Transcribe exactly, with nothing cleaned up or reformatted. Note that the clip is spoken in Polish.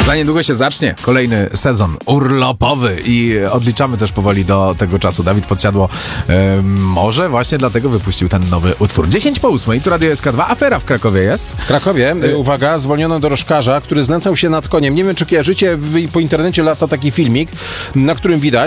Za niedługo się zacznie kolejny sezon urlopowy i odliczamy też powoli do tego czasu. Dawid Podsiadło e, może właśnie dlatego wypuścił ten nowy utwór. dziesięć po ósmej, tu Radio S K dwa. Afera w Krakowie jest. W Krakowie, y- uwaga, zwolniono dorożkarza, który znęcał się nad koniem. Nie wiem, czy kojarzycie, w, po internecie lata taki filmik, na którym widać,